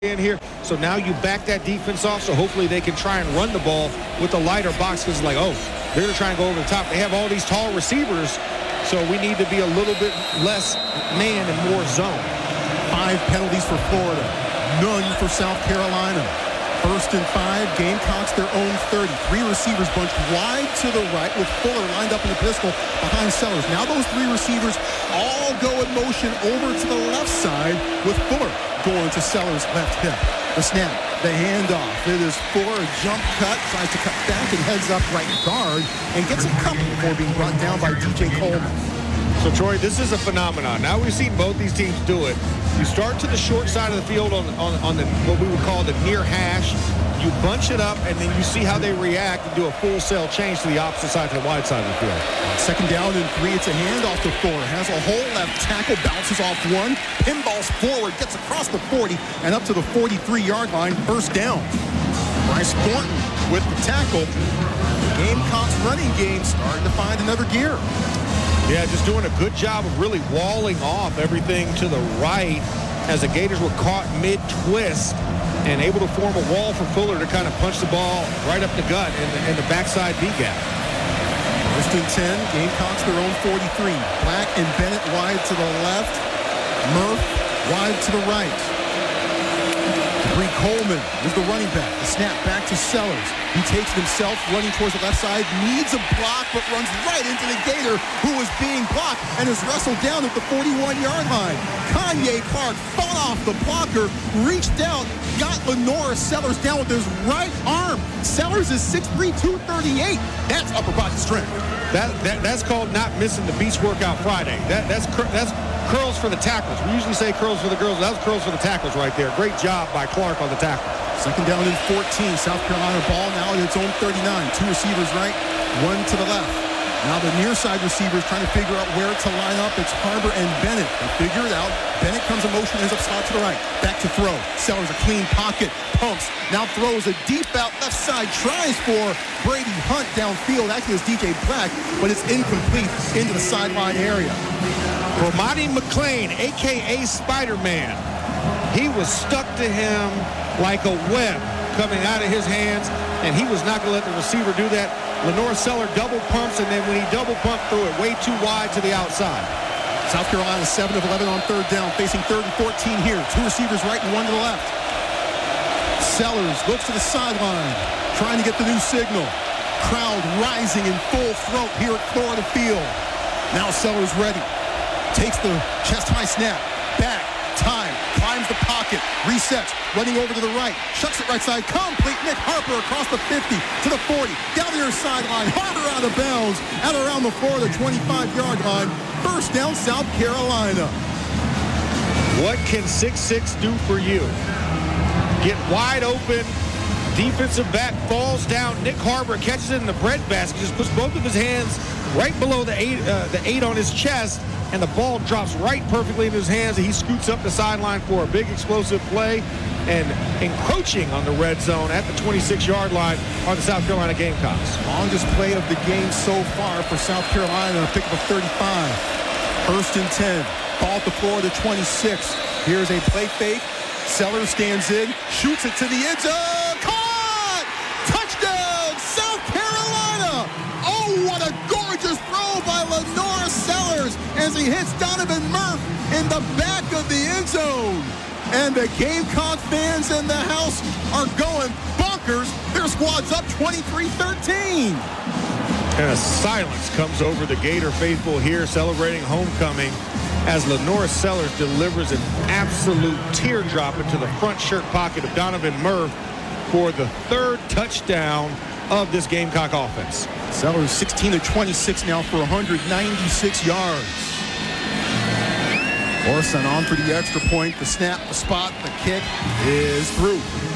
in here. So now you back that defense off, so hopefully they can try and run the ball with a lighter box, because it's like, oh, they're going to try and go over the top. They have all these tall receivers, so we need to be a little bit less man and more zone. 5 penalties for Florida, none for South Carolina. 1st and 5, Gamecocks their own 30. 3 receivers bunched wide to the right with Fuller lined up in the pistol behind Sellers. Now those 3 receivers all go in motion over to the left side with Fuller going to Sellers' left hip. The snap, the handoff. It is Fuller, a jump cut, tries to cut back and heads up right guard and gets a couple before being brought down by DJ Coleman. So, Troy, this is a phenomenon. Now we've seen both these teams do it. You start to the short side of the field on the what we would call the near hash. You bunch it up, and then you see how they react and do a full sail change to the opposite side, to the wide side of the field. 2nd down and 3. It's a handoff to Fuller. Has a hole left tackle, bounces off one, pinballs forward, gets across the 40 and up to the 43-yard line. 1st down. Bryce Thornton with the tackle. The Gamecocks running game starting to find another gear. Yeah, just doing a good job of really walling off everything to the right as the Gators were caught mid-twist and able to form a wall for Fuller to kind of punch the ball right up the gut in the backside B-gap. 1st and 10, Gamecocks their own 43. Black and Bennett wide to the left. Murph wide to the right. Bree Coleman is the running back. The snap back to Sellers. He takes it himself, running towards the left side, needs a block, but runs right into the Gator, who is being blocked and is wrestled down at the 41-yard line. Kanye Clark fought off the blocker, reached out, got Lenora Sellers down with his right arm. Sellers is 6'3", 238. That's upper body strength. That's called not missing the Beach Workout Friday. That's curls for the tackles. We usually say curls for the girls. That was curls for the tackles right there. Great job by Clark on the tackle. 2nd down and 14. South Carolina ball now at its own 39. 2 receivers right, 1 to the left. Now the near side receivers trying to figure out where to line up. It's Harbor and Bennett. They figure it out. Bennett comes in motion, ends up slot to the right. Back to throw. Sellers a clean pocket. Pumps. Now throws a deep out left side. Tries for Brady Hunt downfield. Actually, it's DJ Black, but it's incomplete into the sideline area. Romani McClain, a.k.a. Spider-Man. He was stuck to him like a web coming out of his hands, and he was not going to let the receiver do that. Lenore Seller double pumps, and then when he double pumped, threw it way too wide to the outside. South Carolina 7 of 11 on 3rd down, facing 3rd and 14 here. 2 receivers right and 1 to the left. Sellers looks to the sideline, trying to get the new signal. Crowd rising in full throat here at Florida Field. Now Sellers ready. Takes the chest-high snap. Back. Time. Climbs the pocket. Resets. Running over to the right. Shucks it right side. Complete. Nick Harper across the 50 to the 40. Down the near sideline. Harper out of bounds. Out around the 4 of the 25-yard line. 1st down, South Carolina. What can 6'6" do for you? Get wide open. Defensive back falls down. Nick Harper catches it in the breadbasket. Just puts both of his hands right below the eight on his chest, and the ball drops right perfectly in his hands, and he scoots up the sideline for a big explosive play, and encroaching on the red zone at the 26-yard line are the South Carolina Gamecocks. Longest play of the game so far for South Carolina, a pick of a 35. 1st and 10. Ball at the floor to 26. Here's a play fake. Sellers stands in, shoots it to the end zone. Caught! Touchdown, South Carolina! Oh, what a gorgeous throw by Lenora Sellers as he hits Donovan Murph in the back of the end zone. And the Gamecock fans in the house are going bonkers. Their squad's up 23-13. And a silence comes over the Gator faithful here celebrating homecoming as Lenora Sellers delivers an absolute teardrop into the front shirt pocket of Donovan Murph for the 3rd touchdown of this Gamecock offense. Sellers 16-26 now for 196 yards. Orson on for the extra point. The snap, the spot, the kick is through.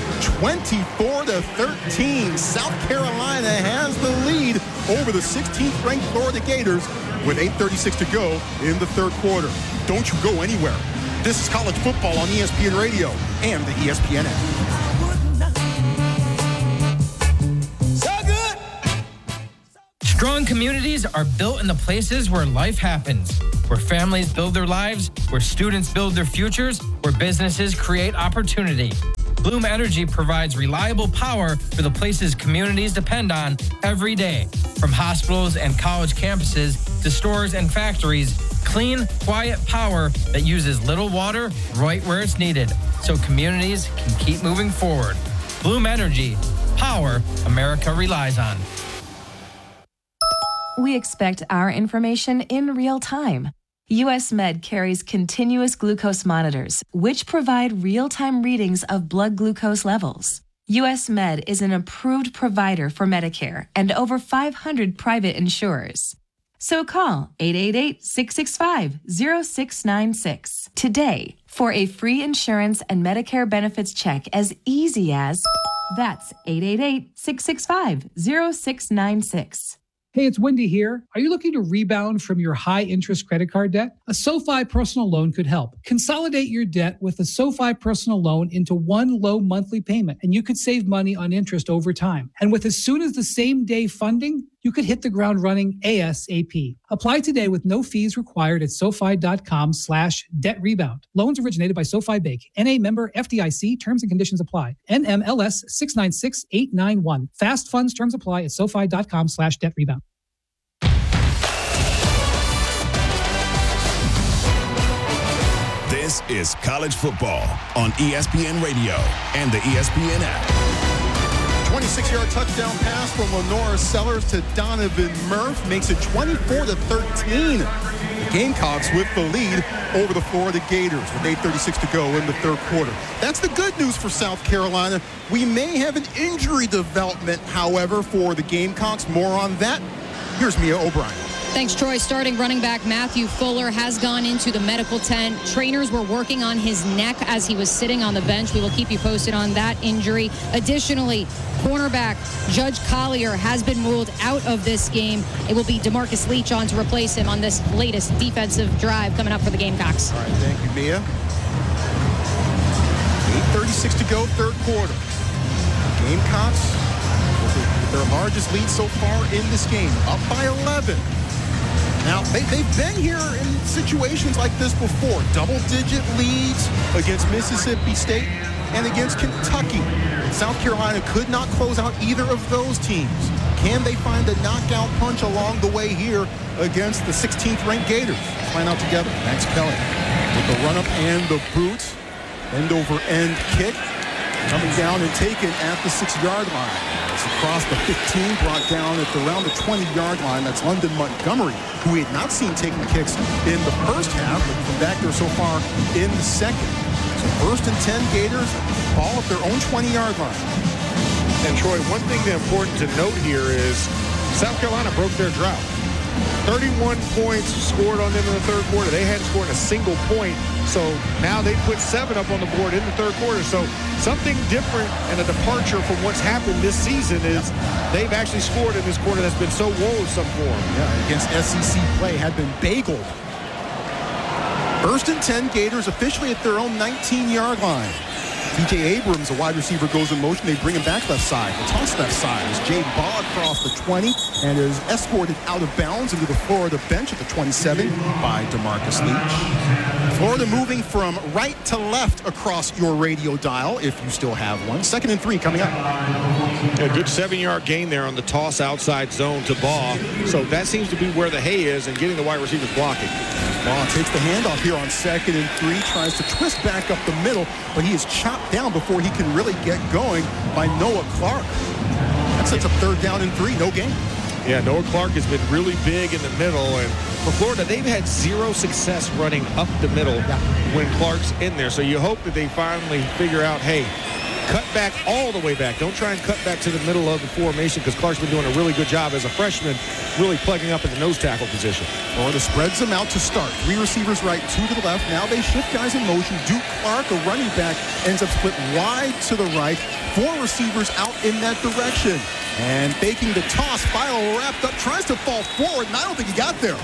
24-13. South Carolina has the lead over the 16th ranked Florida Gators with 8:36 to go in the 3rd quarter. Don't you go anywhere. This is college football on ESPN Radio and the ESPN app. Strong communities are built in the places where life happens, where families build their lives, where students build their futures, where businesses create opportunity. Bloom Energy provides reliable power for the places communities depend on every day. From hospitals and college campuses to stores and factories, clean, quiet power that uses little water right where it's needed, so communities can keep moving forward. Bloom Energy, power America relies on. We expect our information in real time. US Med carries continuous glucose monitors, which provide real-time readings of blood glucose levels. US Med is an approved provider for Medicare and over 500 private insurers. So call 888-665-0696 today for a free insurance and Medicare benefits check as easy as... That's 888-665-0696. Hey, it's Wendy here. Are you looking to rebound from your high-interest credit card debt? A SoFi personal loan could help. Consolidate your debt with a SoFi personal loan into one low monthly payment, and you could save money on interest over time. And with as soon as the same day funding, you could hit the ground running ASAP. Apply today with no fees required at SoFi.com/debt rebound. Loans originated by SoFi Bank. NA member FDIC. Terms and conditions apply. NMLS 696891. Fast funds terms apply at SoFi.com/debt rebound. This is college football on ESPN Radio and the ESPN app. 26-yard touchdown pass from Lenora Sellers to Donovan Murph makes it 24-13. The Gamecocks with the lead over the Florida Gators with 8:36 to go in the third quarter. That's the good news for South Carolina. We may have an injury development, however, for the Gamecocks. More on that. Here's Mia O'Brien. Thanks, Troy. Starting running back Matthew Fuller has gone into the medical tent. Trainers were working on his neck as he was sitting on the bench. We will keep you posted on that injury. Additionally, cornerback Judge Collier has been ruled out of this game. It will be DeMarcus Leach on to replace him on this latest defensive drive coming up for the Gamecocks. All right, thank you, Mia. 8:36 to go, third quarter. Gamecocks with their largest lead so far in this game, up by 11. Now, they've been here in situations like this before. Double-digit leads against Mississippi State and against Kentucky. South Carolina could not close out either of those teams. Can they find a knockout punch along the way here against the 16th-ranked Gators? Let's find out together. Max Kelly with the run-up and the boot. End-over-end kick. Coming down and taken at the 6-yard line. It's across the 15, brought down at around the 20-yard line. That's London Montgomery, who we had not seen taking kicks in the first half, but from back there so far in the second. So first and 10 Gators, ball at their own 20-yard line. And Troy, one thing that's important to note here is South Carolina broke their drought. 31 points scored on them in the third quarter. They hadn't scored a single point. So now they put 7 up on the board in the third quarter. So something different and a departure from what's happened this season is they've actually scored in this quarter that's been so woeful for them. Yeah, against SEC play had been bageled. First and 10 Gators officially at their own 19-yard line. TJ Abrams, a wide receiver, goes in motion. They bring him back left side. The toss left side as Jay Baugh across the 20 and is escorted out of bounds into the Florida bench at the 27 by DeMarcus Leach. Florida moving from right to left across your radio dial, if you still have one. 2nd and 3 coming up. A good 7-yard gain there on the toss outside zone to Baugh. So that seems to be where the hay is and getting the wide receivers blocking. Baugh takes the handoff here on 2nd and 3, tries to twist back up the middle, but he is chopped down before he can really get going by Noah Clark. That sets up 3rd down and 3, no gain. Yeah, Noah Clark has been really big in the middle, and for Florida, they've had 0 success running up the middle when Clark's in there. So you hope that they finally figure out, hey, cut back all the way back. Don't try and cut back to the middle of the formation because Clark's been doing a really good job as a freshman, really plugging up in the nose tackle position. Florida spreads them out to start. 3 receivers right, 2 to the left. Now they shift guys in motion. Duke Clark, a running back, ends up split wide to the right. 4 receivers out in that direction. And faking the toss, File wrapped up, tries to fall forward, and I don't think he got there.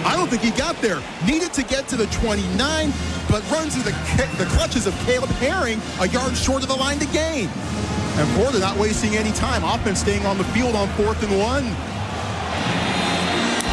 Needed to get to the 29, but runs into the clutches of Caleb Herring, a yard short of the line to gain. And Florida not wasting any time. Offense staying on the field on 4th and 1.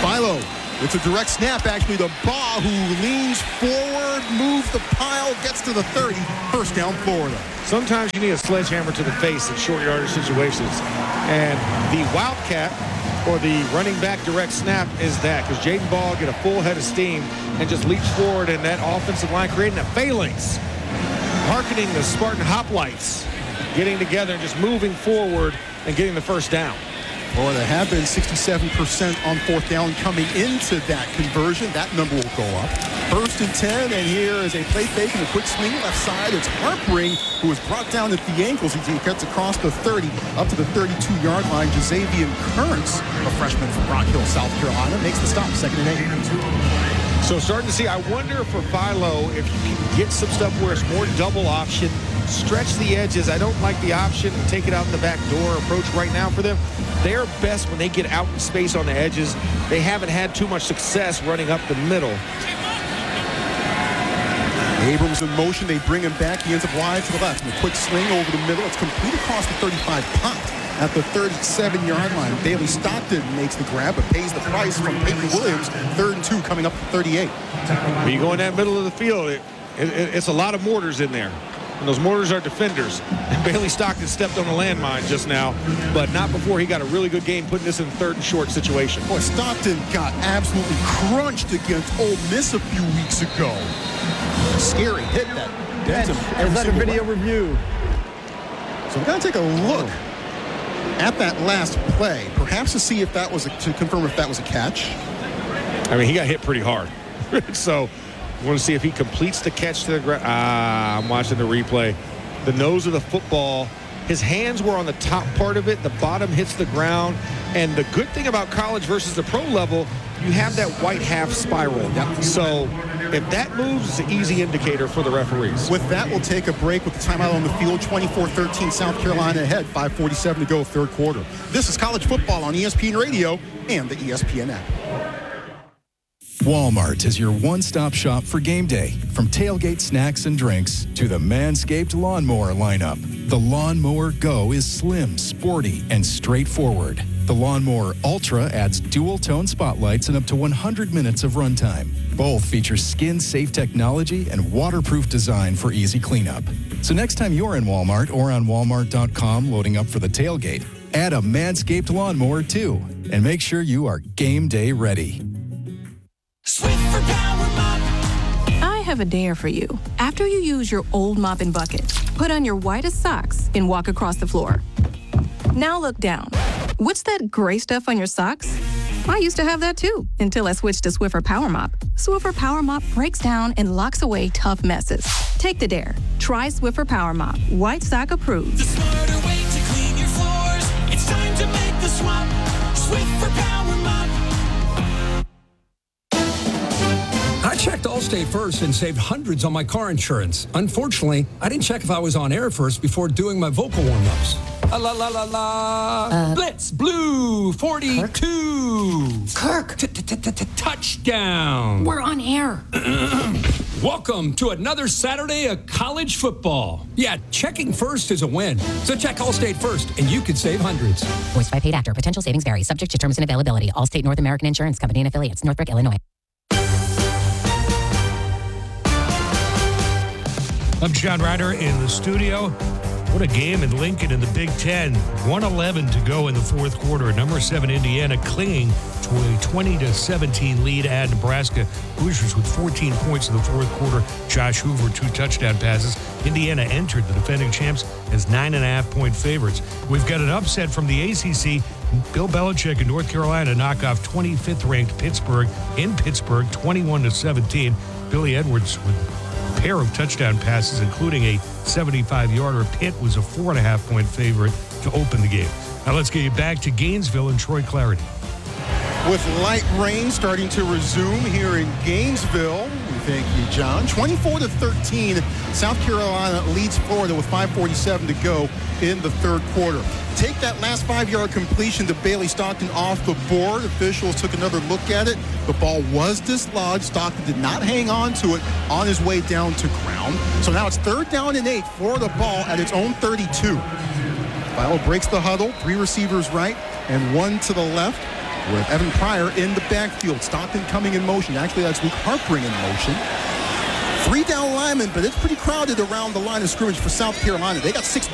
Philo, it's a direct snap actually to Baugh, who leans forward, moves the pile, gets to the 30. First down, Florida. Sometimes you need a sledgehammer to the face in short yardage situations. And the Wildcat, or the running back direct snap, is that, because Jaden Baugh get a full head of steam and just leaps forward, and that offensive line creating a phalanx, hearkening the Spartan hoplites, getting together and just moving forward and getting the first down. Florida have been 67% on fourth down coming into that conversion. That number will go up. First and 10, and here is a play fake and a quick swing left side. It's Harpring, who is brought down at the ankles. He cuts across the 30 up to the 32-yard line. Jazavian Kearns, a freshman from Rock Hill, South Carolina, makes the stop. 2nd and 8. So starting to see, I wonder for Philo if you can get some stuff where it's more double option, stretch the edges. I don't like the option and take it out the back door approach right now for them. They're best when they get out in space on the edges. They haven't had too much success running up the middle. Abrams in motion. They bring him back. He ends up wide to the left. And a quick swing over the middle. It's complete across the 35. Popped at the 37-yard line. Bailey Stockton makes the grab, but pays the price from Peyton Williams. 3rd and 2 coming up to 38. When you go in that middle of the field, it's a lot of mortars in there. And those mortars are defenders. And Bailey Stockton stepped on a landmine just now, but not before he got a really good game putting this in 3rd and short situation. Boy, Stockton got absolutely crunched against Ole Miss a few weeks ago. Scary hit that. Is that a video review? So we're going to take a look at that last play, perhaps to see if that was to confirm if that was a catch. I mean, he got hit pretty hard. So we want to see if he completes the catch to the ground. I'm watching the replay. The nose of the football, his hands were on the top part of it. The bottom hits the ground. And the good thing about college versus the pro level, you have that white half spiral. Yep. So if that moves, it's an easy indicator for the referees. With that, we'll take a break with the timeout on the field. 24-13 South Carolina ahead. 5:47 to go, 3rd quarter. This is college football on ESPN Radio and the ESPN app. Walmart is your one-stop shop for game day. From tailgate snacks and drinks to the Manscaped lawnmower lineup. The Lawnmower Go is slim, sporty, and straightforward. The Lawnmower Ultra adds dual-tone spotlights and up to 100 minutes of runtime. Both feature skin-safe technology and waterproof design for easy cleanup. So next time you're in Walmart or on Walmart.com loading up for the tailgate, add a Manscaped lawnmower too, and make sure you are game day ready. Swiffer Power Mop. I have a dare for you. After you use your old mop and bucket, put on your whitest socks and walk across the floor. Now look down. What's that gray stuff on your socks? I used to have that too, until I switched to Swiffer Power Mop. Swiffer Power Mop breaks down and locks away tough messes. Take the dare. Try Swiffer Power Mop. White sock approved. The smarter way to clean your floors. It's time to make the swap. Swiffer Power Mop. I checked Allstate first and saved hundreds on my car insurance. Unfortunately, I didn't check if I was on air first before doing my vocal warm-ups. La la la la. Blitz Blue 42. Kirk. Touchdown. We're on air. Welcome to another Saturday of college football. Yeah, checking first is a win. So check Allstate first, and you could save hundreds. Voiced by paid actor. Potential savings vary. Subject to terms and availability. Allstate North American Insurance Company and affiliates. Northbrook, Illinois. I'm John Ryder in the studio. What a game in Lincoln in the Big Ten. 1:11 to go in the 4th quarter. Number 7 Indiana clinging to a 20-17 lead at Nebraska. Hoosiers with 14 points in the 4th quarter. Josh Hoover, 2 touchdown passes. Indiana entered the defending champs as 9.5-point favorites. We've got an upset from the ACC. Bill Belichick and North Carolina knock off 25th-ranked Pittsburgh in Pittsburgh, 21-17. Billy Edwards with pair of touchdown passes, including a 75-yarder. Pitt was a 4.5-point favorite to open the game. Now let's get you back to Gainesville and Troy Clarity. With light rain starting to resume here in Gainesville. Thank you, John. 24-13, South Carolina leads Florida with 5:47 to go in the 3rd quarter. Take that last 5-yard completion to Bailey Stockton off the board. Officials took another look at it. The ball was dislodged. Stockton did not hang on to it on his way down to ground. So now it's 3rd down and 8. Florida ball at its own 32. Philo breaks the huddle. 3 receivers right and 1 to the left. with Evan Pryor in the backfield. Stockton coming in motion. Actually, that's Luke Harpering in motion. 3 down linemen, but it's pretty crowded around the line of scrimmage for South Carolina. They got 6